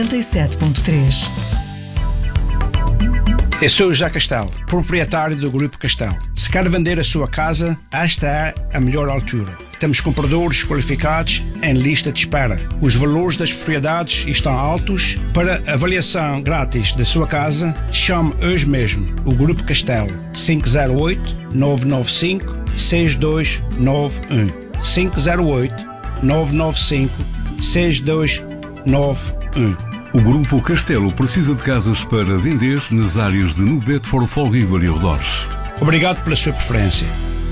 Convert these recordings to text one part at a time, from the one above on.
97.3. Eu sou o José Castelo, proprietário do Grupo Castelo. Se quer vender a sua casa, esta é a melhor altura. Temos compradores qualificados em lista de espera. Os valores das propriedades estão altos. Para avaliação grátis da sua casa, chame hoje mesmo o Grupo Castelo 508-995-6291 508-995-6291. O Grupo Castelo precisa de casas para vender nas áreas de New Bedford, Fall River e arredores. Obrigado pela sua preferência.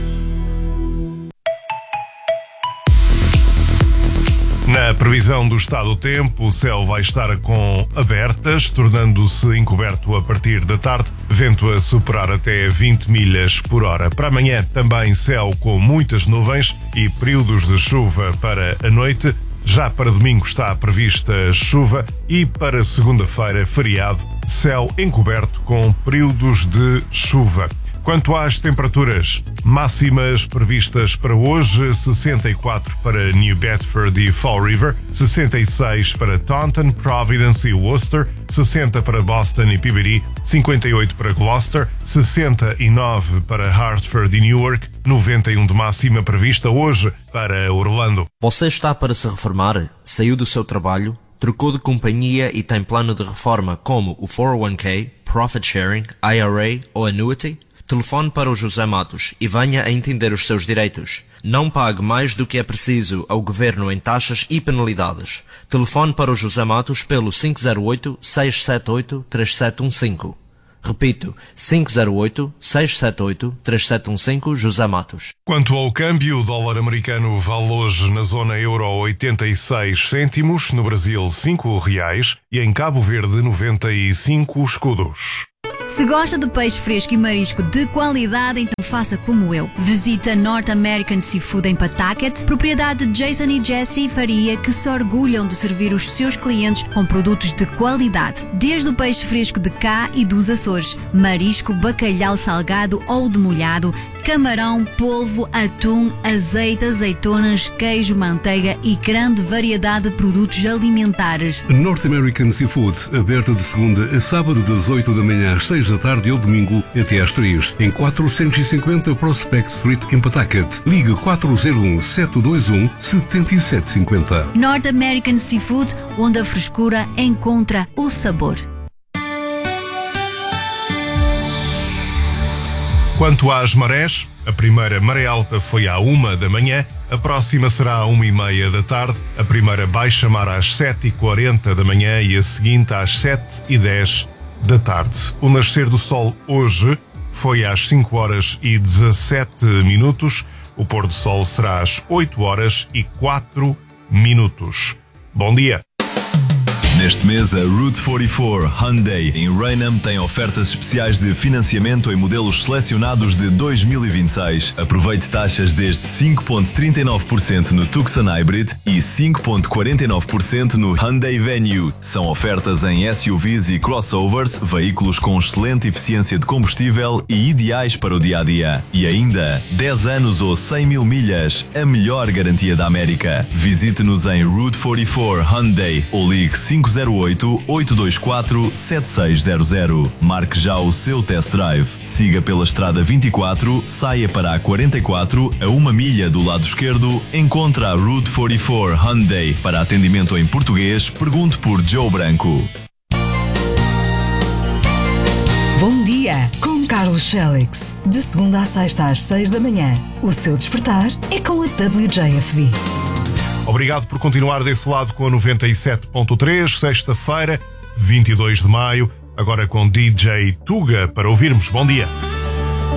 Na previsão do estado do tempo, o céu vai estar com abertas, tornando-se encoberto a partir da tarde, vento a superar até 20 milhas por hora. Para amanhã, também céu com muitas nuvens e períodos de chuva para a noite. Já para domingo está prevista chuva e para segunda-feira, feriado, céu encoberto com períodos de chuva. Quanto às temperaturas, máximas previstas para hoje, 64 para New Bedford e Fall River, 66 para Taunton, Providence e Worcester, 60 para Boston e Peabody, 58 para Gloucester, 69 para Hartford e Newark, 91 de máxima prevista hoje para Orlando. Você está para se reformar? Saiu do seu trabalho? Trocou de companhia e tem plano de reforma como o 401k, Profit Sharing, IRA ou Annuity? Telefone para o José Matos e venha a entender os seus direitos. Não pague mais do que é preciso ao Governo em taxas e penalidades. Telefone para o José Matos pelo 508-678-3715. Repito, 508-678-3715, José Matos. Quanto ao câmbio, o dólar americano vale hoje na zona euro 86 cêntimos, no Brasil R$5 e em Cabo Verde 95 escudos. Se gosta de peixe fresco e marisco de qualidade, então faça como eu. Visita North American Seafood em Pawtucket, propriedade de Jason e Jessie Faria, que se orgulham de servir os seus clientes com produtos de qualidade. Desde o peixe fresco de cá e dos Açores, marisco, bacalhau salgado ou demolhado, camarão, polvo, atum, azeite, azeitonas, queijo, manteiga e grande variedade de produtos alimentares. North American Seafood, aberta de segunda a sábado das 8 da manhã às 6 da tarde e ao domingo até às 3, em 450 Prospect Street em Pawtucket. Ligue 401-721-7750. North American Seafood, onde a frescura encontra o sabor. Quanto às marés, a primeira maré alta foi à 1 da manhã, a próxima será à 1h30 da tarde, a primeira baixa mar às 7h40 da manhã e a seguinte às 7h10 da tarde. O nascer do sol hoje foi às 5h17. O pôr do sol será às 8h04. Bom dia! Neste mês, a Route 44 Hyundai em Raynham tem ofertas especiais de financiamento em modelos selecionados de 2026. Aproveite taxas desde 5,39% no Tucson Hybrid e 5,49% no Hyundai Venue. São ofertas em SUVs e crossovers, veículos com excelente eficiência de combustível e ideais para o dia-a-dia. E ainda, 10 anos ou 100 mil milhas, a melhor garantia da América. Visite-nos em Route 44 Hyundai ou ligue 508-824-7600. Marque já o seu test drive. Siga pela estrada 24, saia para a 44, a 1 milha do lado esquerdo, encontra a Route 44 Hyundai. Para atendimento em português, pergunte por Joe Branco. Bom dia, com Carlos Félix. De segunda a sexta às 6 da manhã. O seu despertar é com a WJFD. Obrigado por continuar desse lado com a 97.3, sexta-feira, 22 de maio, agora com DJ Tuga para ouvirmos. Bom dia!